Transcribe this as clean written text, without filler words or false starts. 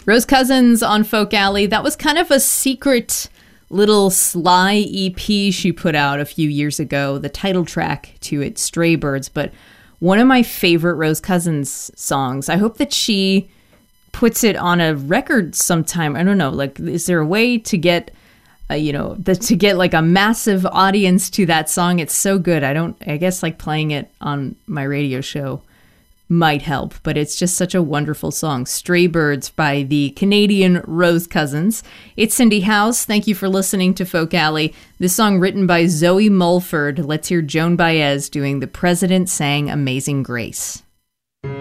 Rose Cousins on Folk Alley. That was kind of a secret little sly EP she put out a few years ago, the title track to it, Stray Birds. But one of my favorite Rose Cousins songs. I hope that she puts it on a record sometime. I don't know, like, is there a way to get, to get like a massive audience to that song? It's so good. I guess like playing it on my radio show might help, but it's just such a wonderful song. Stray Birds by the Canadian Rose Cousins. It's Cindy House. Thank you for listening to Folk Alley. This song written by Zoe Mulford. Let's hear Joan Baez doing The President Sang Amazing Grace.